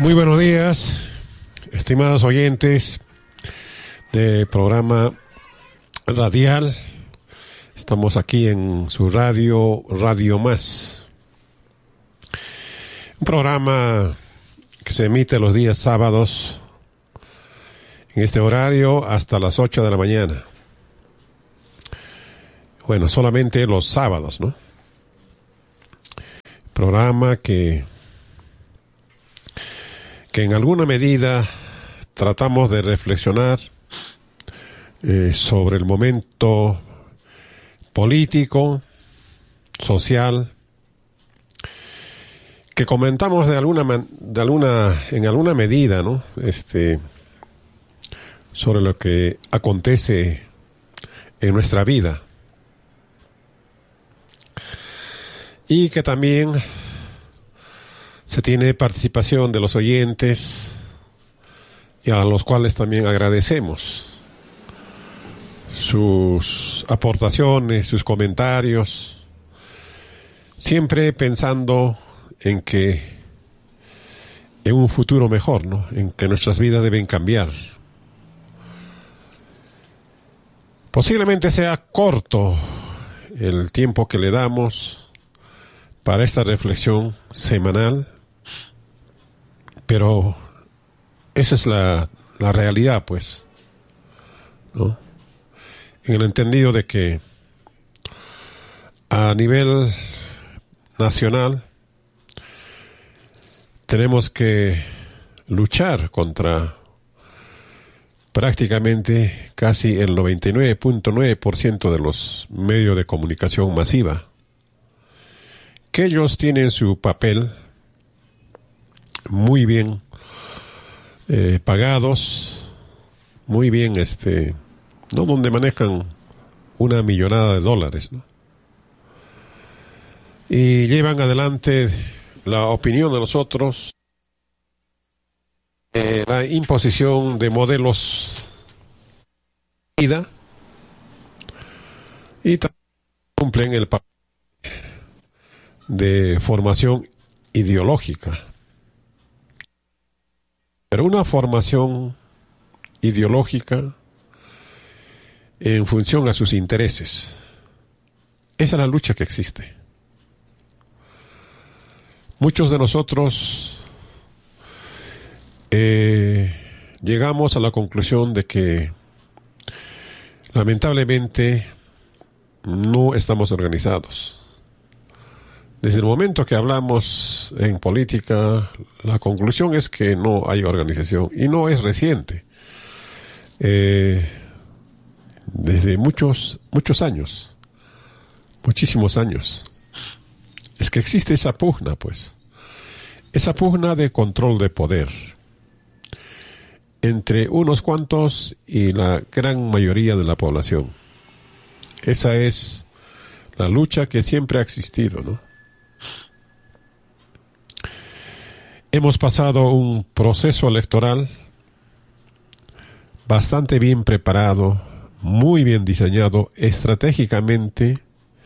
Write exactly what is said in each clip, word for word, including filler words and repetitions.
Muy buenos días, estimados oyentes del programa radial. Estamos aquí en su radio, Radio Más. Un programa que se emite los días sábados en este horario hasta las ocho de la mañana. Bueno, solamente los sábados, ¿no? Programa que, que en alguna medida tratamos de reflexionar eh, sobre el momento político, social, que comentamos de alguna, de alguna, en alguna medida, ¿no? Este, sobre lo que acontece en nuestra vida. Y que también se tiene participación de los oyentes y a los cuales también agradecemos sus aportaciones, sus comentarios, siempre pensando en que en un futuro mejor, ¿no? En que nuestras vidas deben cambiar. Posiblemente sea corto el tiempo que le damos para esta reflexión semanal, pero esa es la, la realidad, pues, ¿no? En el entendido de que a nivel nacional tenemos que luchar contra prácticamente casi el noventa y nueve punto nueve por ciento de los medios de comunicación masiva, que ellos tienen su papel muy bien eh, pagados, muy bien, este, ¿no? Donde manejan una millonada de dólares, ¿no? Y llevan adelante la opinión de nosotros, eh, la imposición de modelos de vida, y también cumplen el papel de formación ideológica. Pero una formación ideológica en función a sus intereses. Esa es la lucha que existe. Muchos de nosotros eh, llegamos a la conclusión de que lamentablemente no estamos organizados. Desde el momento que hablamos en política, la conclusión es que no hay organización, y no es reciente. Eh, desde muchos, muchos años, muchísimos años, es que existe esa pugna, pues, esa pugna de control de poder entre unos cuantos y la gran mayoría de la población. Esa es la lucha que siempre ha existido, ¿no? Hemos pasado un proceso electoral bastante bien preparado, muy bien diseñado estratégicamente,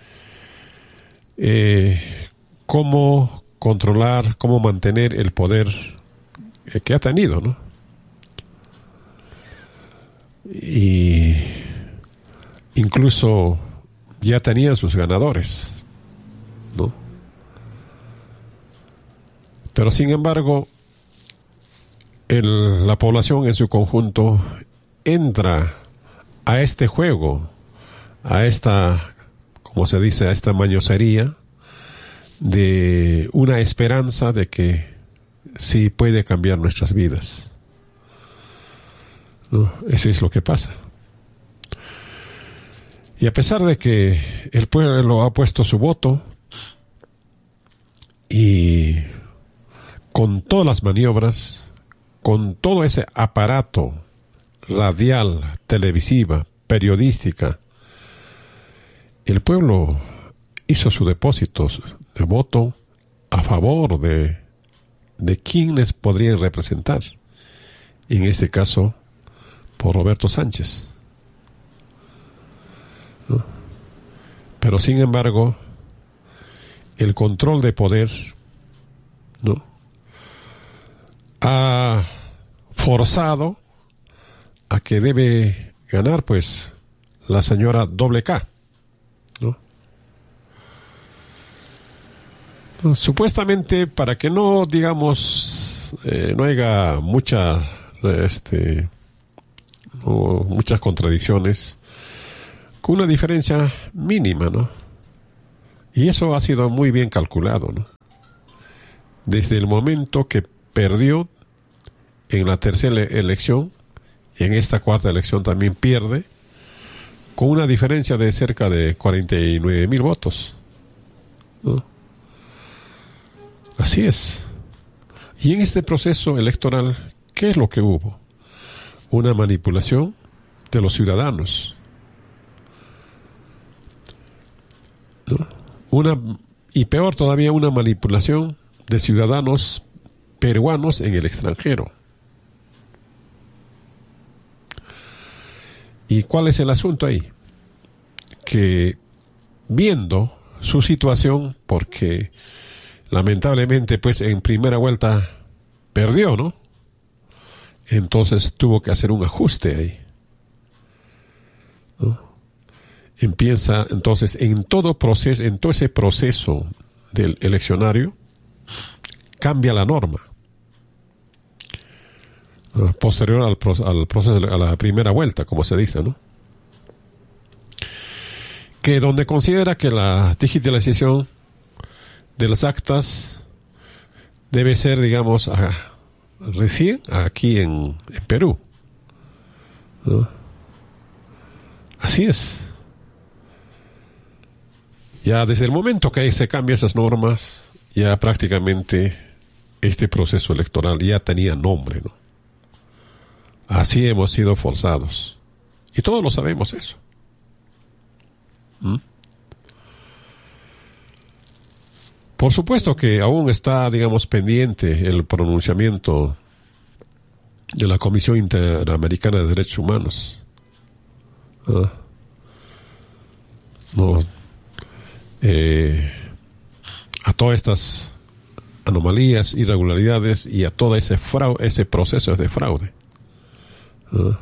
eh, cómo controlar, cómo mantener el poder eh, que ha tenido, ¿no? Y incluso ya tenían sus ganadores, ¿no? Pero sin embargo, el, la población en su conjunto entra a este juego, a esta, como se dice, a esta mañosería de una esperanza de que sí puede cambiar nuestras vidas, ¿no? Eso es lo que pasa. Y a pesar de que el pueblo ha puesto su voto y con todas las maniobras, con todo ese aparato radial, televisiva, periodística, el pueblo hizo su depósito de voto a favor de, de quienes podrían representar, en este caso por Roberto Sánchez, ¿no? Pero sin embargo, el control de poder, ¿no?, ha forzado a que debe ganar pues la señora doble K, ¿no? No, supuestamente para que no digamos eh, no haya mucha este no, muchas contradicciones, con una diferencia mínima, ¿no? Y eso ha sido muy bien calculado, ¿no? Desde el momento que perdió en la tercera elección, y en esta cuarta elección también pierde, con una diferencia de cerca de cuarenta y nueve mil votos, ¿no? Así es. Y en este proceso electoral, ¿qué es lo que hubo? Una manipulación de los ciudadanos, ¿no? Una, y peor todavía, una manipulación de ciudadanos peruanos en el extranjero. ¿Y cuál es el asunto ahí? Que viendo su situación, porque lamentablemente pues en primera vuelta perdió, ¿no? Entonces tuvo que hacer un ajuste ahí, ¿no? Empieza entonces en todo proceso, en todo ese proceso del eleccionario, cambia la norma, ¿no? Posterior al, pro, al proceso, a la primera vuelta, como se dice, ¿no? Que donde considera que la digitalización de las actas debe ser, digamos, a, recién aquí en, en Perú, ¿no? Así es. Ya desde el momento que se cambian esas normas, ya prácticamente este proceso electoral ya tenía nombre, ¿no? Así hemos sido forzados. Y todos lo sabemos eso. ¿Mm? Por supuesto que aún está, digamos, pendiente el pronunciamiento de la Comisión Interamericana de Derechos Humanos. ¿Ah? No, eh, a todas estas anomalías, irregularidades y a todo ese fraude, ese proceso de fraude. ¿Ah?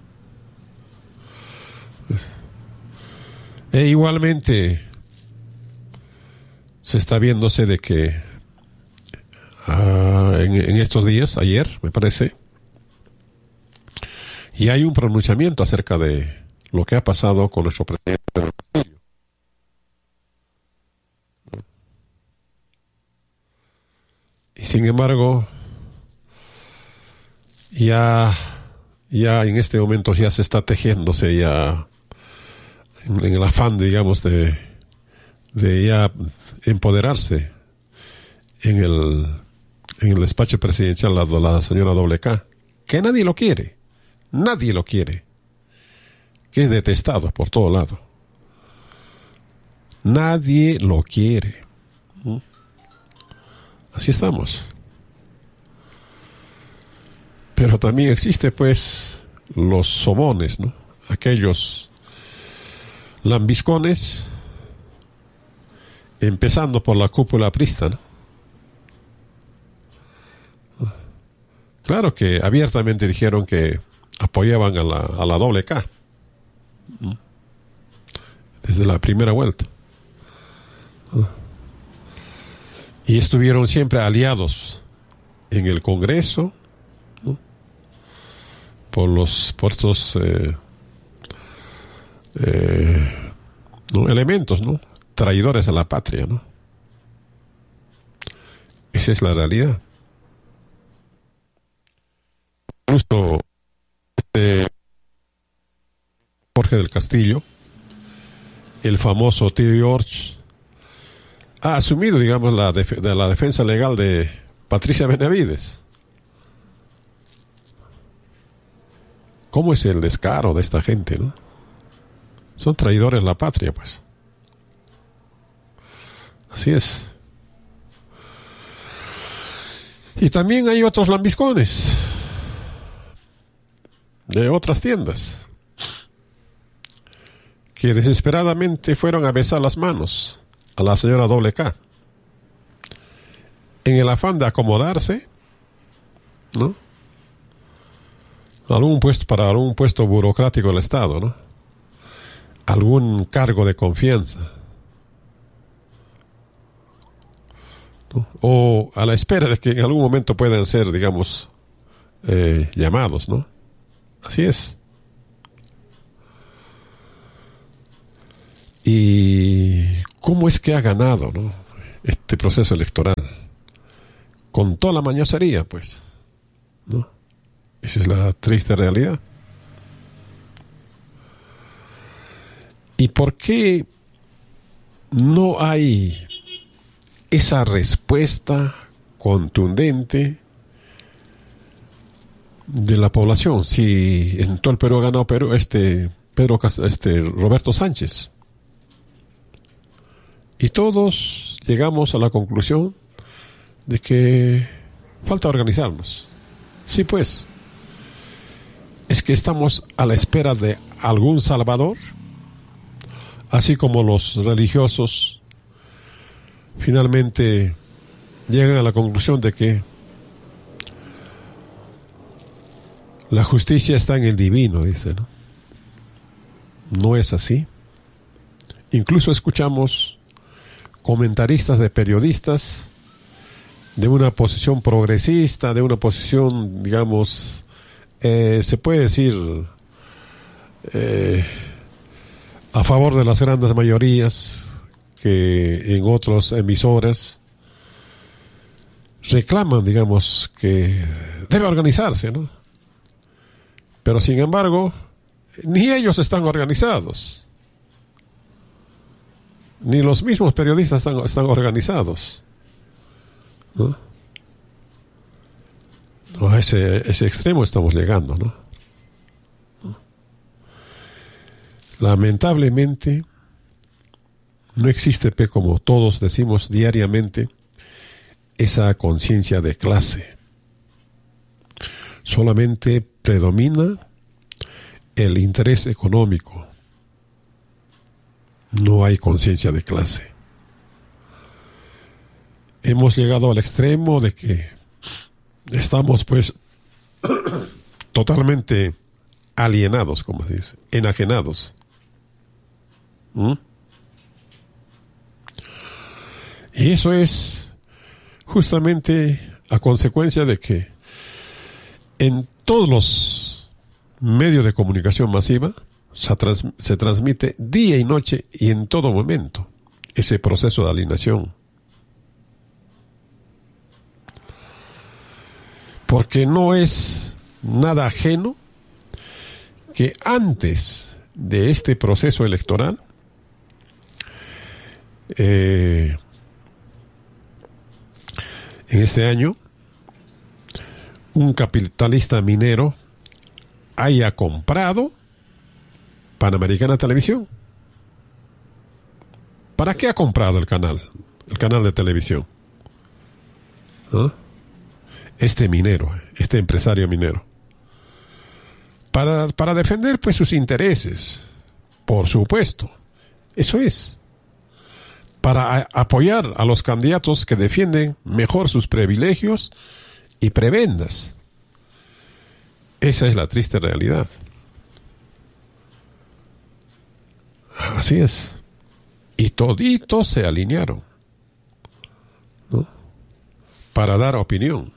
Pues, e igualmente se está viéndose de que ah, en, en estos días, ayer me parece, y hay un pronunciamiento acerca de lo que ha pasado con nuestro presidente del Castillo. Y sin embargo, ya, ya en este momento ya se está tejiéndose ya en, en el afán, digamos, de, de ya empoderarse en el, en el despacho presidencial la, la señora doble K, que nadie lo quiere, nadie lo quiere, que es detestado por todo lado. Nadie lo quiere. ¿Mm? Así estamos. Pero también existe pues los sobones, ¿no? Aquellos lambiscones, empezando por la cúpula aprista, ¿no? Claro que abiertamente dijeron que apoyaban a la, a la doble K desde la primera vuelta, y estuvieron siempre aliados en el Congreso, ¿no? por los por estos eh, eh, ¿no? elementos, ¿no? traidores a la patria, ¿no? Esa es la realidad. Justo este Jorge del Castillo, el famoso tío George, ha asumido, digamos, la, def- de la defensa legal de Patricia Benavides. ¿Cómo es el descaro de esta gente, no? Son traidores a la patria, pues. Así es. Y también hay otros lambiscones de otras tiendas que desesperadamente fueron a besar las manos a la señora doble K en el afán de acomodarse ¿no? Algún puesto para algún puesto burocrático del Estado, ¿no? Algún cargo de confianza, ¿no? O a la espera de que en algún momento puedan ser, digamos, eh, llamados, ¿no? Así es. ¿Y cómo es que ha ganado, ¿no?, este proceso electoral? Con toda la mañosería, pues, ¿no? Esa es la triste realidad. ¿Y por qué no hay esa respuesta contundente de la población? Si en todo el Perú ha ganado Perú, este, Pedro, este, Roberto Sánchez. Y todos llegamos a la conclusión de que falta organizarnos. Sí, pues, es que estamos a la espera de algún salvador, así como los religiosos finalmente llegan a la conclusión de que la justicia está en el divino, dice, ¿no? No es así. Incluso escuchamos comentaristas de periodistas de una posición progresista, de una posición, digamos, eh, se puede decir, eh, a favor de las grandes mayorías, que en otras emisoras reclaman, digamos, que debe organizarse, ¿no? Pero sin embargo, ni ellos están organizados. Ni los mismos periodistas están, están organizados, ¿no? No, a ese, ese extremo estamos llegando, ¿no? ¿no? Lamentablemente, no existe, pe, como todos decimos diariamente, esa conciencia de clase. Solamente predomina el interés económico. No hay conciencia de clase. Hemos llegado al extremo de que estamos, pues, totalmente alienados, como se dice, enajenados. ¿Mm? Y eso es justamente a consecuencia de que en todos los medios de comunicación masiva Se, trans, se transmite día y noche y en todo momento ese proceso de alienación. Porque no es nada ajeno que antes de este proceso electoral eh, en este año un capitalista minero haya comprado Panamericana Televisión. ¿Para qué ha comprado el canal? El canal de televisión. ¿Ah? Este minero, este empresario minero. Para, para defender, pues, sus intereses. Por supuesto. Eso es. Para a, apoyar a los candidatos que defienden mejor sus privilegios y prebendas. Esa es la triste realidad. Así es. Y toditos se alinearon, ¿no?, para dar opinión.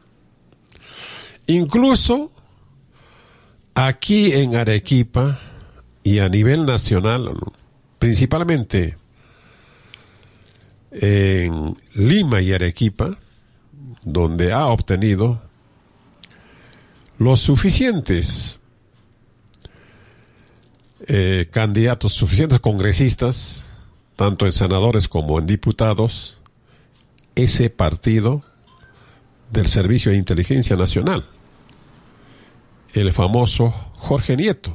Incluso aquí en Arequipa y a nivel nacional, principalmente en Lima y Arequipa, donde ha obtenido los suficientes Eh, candidatos, suficientes congresistas, tanto en senadores como en diputados, ese partido del Servicio de Inteligencia Nacional, el famoso Jorge Nieto,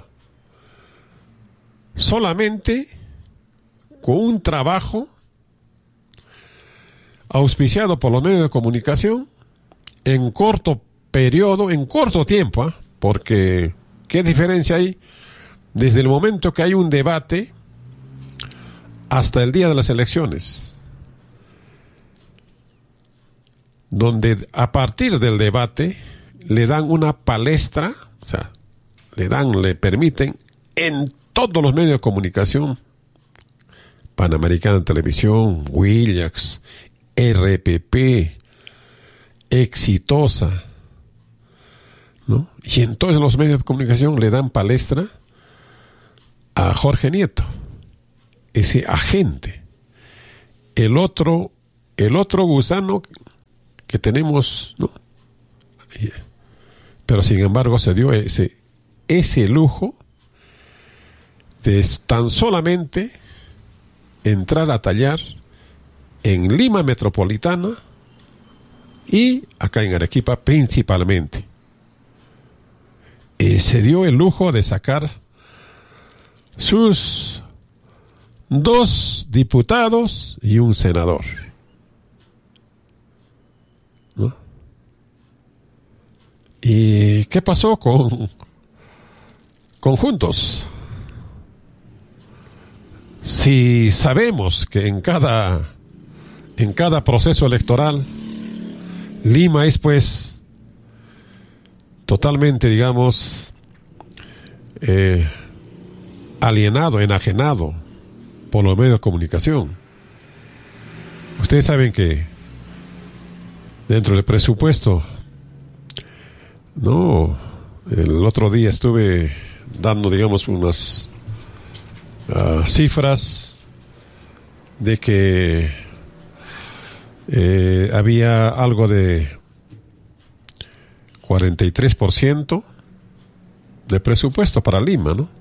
solamente con un trabajo auspiciado por los medios de comunicación en corto periodo, en corto tiempo, ¿eh? Porque ¿qué diferencia hay desde el momento que hay un debate hasta el día de las elecciones? Donde a partir del debate le dan una palestra, o sea, le dan, le permiten en todos los medios de comunicación, Panamericana Televisión, Willax, R P P, Exitosa, ¿no? Y en todos los medios de comunicación le dan palestra a Jorge Nieto, ese agente, el otro, el otro gusano que tenemos, ¿no? Pero sin embargo se dio ese, ese lujo de tan solamente entrar a tallar en Lima Metropolitana y acá en Arequipa principalmente. Eh, se dio el lujo de sacar sus dos diputados y un senador, ¿no? ¿Y qué pasó con, con Juntos? Si sabemos que en cada en cada proceso electoral Lima es pues totalmente, digamos, eh, alienado, enajenado por los medios de comunicación. Ustedes saben que dentro del presupuesto, no, el otro día estuve dando, digamos, unas uh, cifras de que eh, había algo de cuarenta y tres por ciento de presupuesto para Lima, ¿no?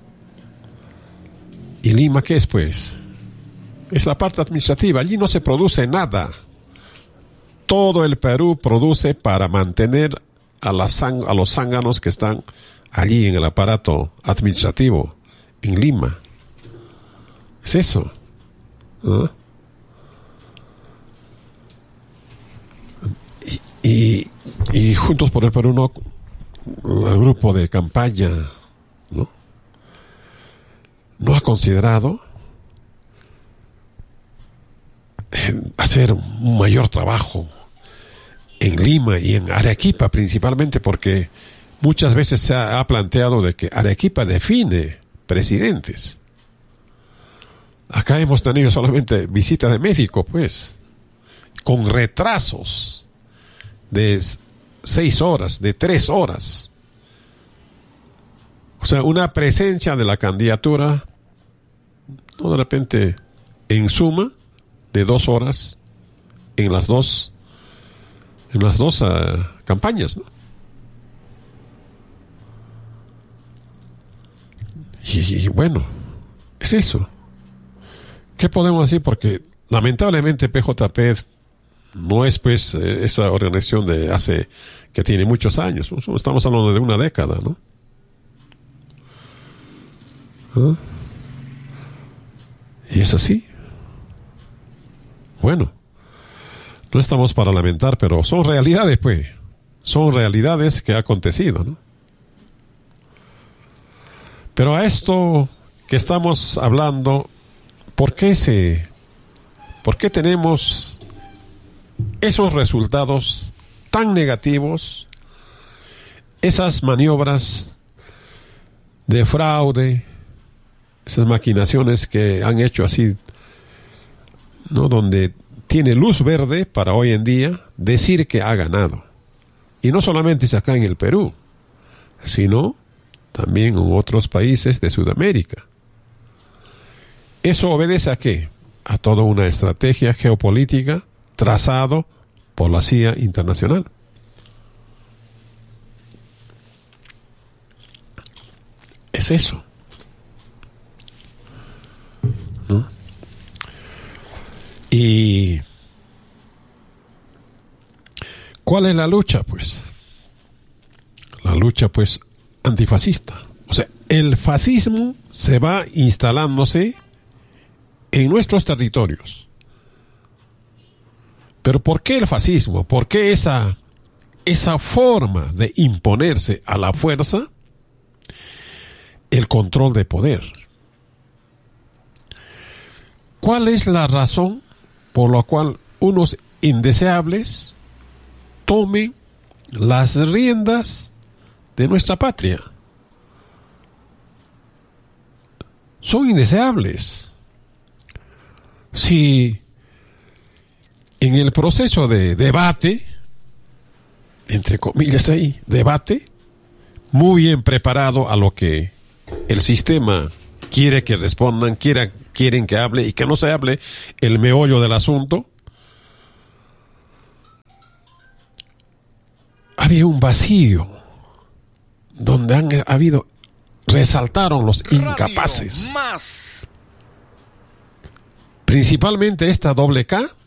¿Y Lima qué es, pues? Es la parte administrativa. Allí no se produce nada. Todo el Perú produce para mantener a, la sang- a los zánganos que están allí en el aparato administrativo, en Lima. Es eso, ¿no? Y, y, y Juntos por el Perú, no, el grupo de campaña, ¿no? ¿No ha considerado hacer un mayor trabajo en Lima y en Arequipa principalmente? Porque muchas veces se ha, ha planteado de que Arequipa define presidentes. Acá hemos tenido solamente visitas de México, pues, con retrasos de seis horas, de tres horas. O sea, una presencia de la candidatura, no, de repente, en suma, de dos horas en las dos, en las dos uh, campañas, ¿no? Y, y bueno, es eso. ¿Qué podemos decir? Porque lamentablemente P J P no es pues eh, esa organización de hace, que tiene muchos años. Estamos hablando de una década, ¿no? ¿Ah? Y es así. Bueno, no estamos para lamentar, pero son realidades, pues. Son realidades que ha acontecido, ¿no? Pero a esto que estamos hablando, ¿por qué se, por qué tenemos esos resultados tan negativos, esas maniobras de fraude, esas maquinaciones que han hecho así, ¿no? Donde tiene luz verde para hoy en día decir que ha ganado? Y no solamente es acá en el Perú, sino también en otros países de Sudamérica. ¿Eso obedece a qué? A toda una estrategia geopolítica trazado por la C I A internacional. Es eso, ¿no? Y ¿cuál es la lucha, pues? La lucha, pues, antifascista. O sea, el fascismo se va instalándose en nuestros territorios. Pero ¿por qué el fascismo? ¿Por qué esa, esa forma de imponerse a la fuerza el control de poder? ¿Cuál es la razón por la cual unos indeseables tomen las riendas de nuestra patria. Son indeseables. Si en el proceso de debate, entre comillas ahí, debate, muy bien preparado a lo que el sistema quiere que respondan, quiera, quieren que hable y que no se hable el meollo del asunto, había un vacío donde han habido, resaltaron los incapaces. Más. Principalmente esta doble K